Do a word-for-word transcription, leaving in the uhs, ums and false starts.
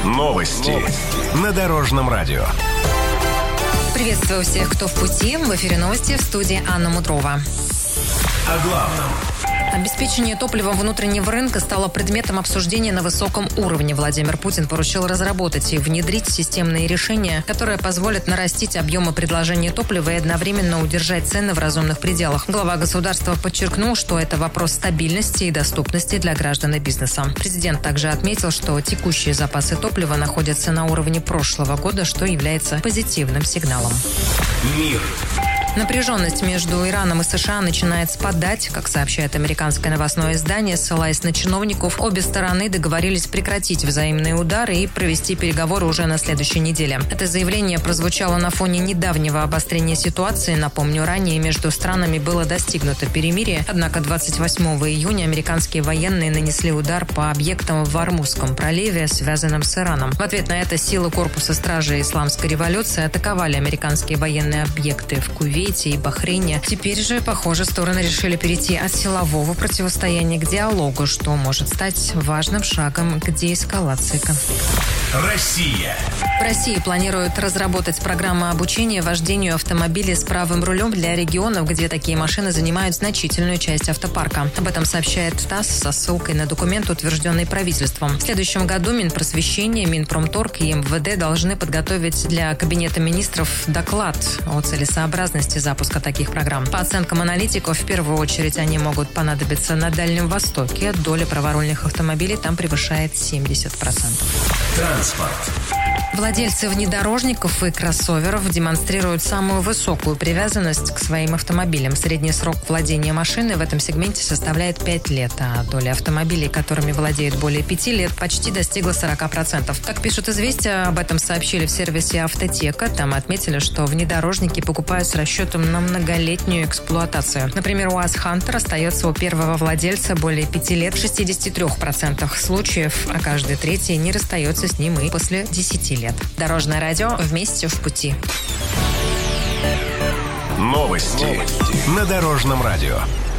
Новости на Дорожном радио. Приветствую всех, кто в пути. В эфире новости, в студии Анна Мудрова. О главном. Обеспечение топливом внутреннего рынка стало предметом обсуждения на высоком уровне. Владимир Путин поручил разработать и внедрить системные решения, которые позволят нарастить объемы предложения топлива и одновременно удержать цены в разумных пределах. Глава государства подчеркнул, что это вопрос стабильности и доступности для граждан и бизнеса. Президент также отметил, что текущие запасы топлива находятся на уровне прошлого года, что является позитивным сигналом. Мир. Напряженность между Ираном и США начинает спадать. Как сообщает американское новостное издание, ссылаясь на чиновников, обе стороны договорились прекратить взаимные удары и провести переговоры уже на следующей неделе. Это заявление прозвучало на фоне недавнего обострения ситуации. Напомню, ранее между странами было достигнуто перемирие, однако двадцать восьмого июня американские военные нанесли удар по объектам в Ормузском проливе, связанным с Ираном. В ответ на это силы корпуса стражи Исламской революции атаковали американские военные объекты в Кувейте и Бахрейне. Теперь же, похоже, стороны решили перейти от силового противостояния к диалогу, что может стать важным шагом к деэскалации конфликта. Россия. В России планируют разработать программу обучения вождению автомобилей с правым рулем для регионов, где такие машины занимают значительную часть автопарка. Об этом сообщает ТАСС со ссылкой на документ, утвержденный правительством. В следующем году Минпросвещение, Минпромторг и эм вэ дэ должны подготовить для Кабинета министров доклад о целесообразности запуска таких программ. По оценкам аналитиков, в первую очередь они могут понадобиться на Дальнем Востоке. Доля праворульных автомобилей там превышает семьдесят процентов. Транспорт. Владельцы внедорожников и кроссоверов демонстрируют самую высокую привязанность к своим автомобилям. Средний срок владения машины в этом сегменте составляет пять лет, а доля автомобилей, которыми владеют более пяти лет, почти достигла сорок процентов. Как пишут «Известия», об этом сообщили в сервисе «Автотека». Там отметили, что внедорожники покупают с расчетом на многолетнюю эксплуатацию. Например, УАЗ «Хантер» остается у первого владельца более пяти лет в шестидесяти трёх процентах случаев, а каждый третий не расстается с ним и после десяти лет. Дорожное радио. Вместе в пути. Новости на Дорожном радио.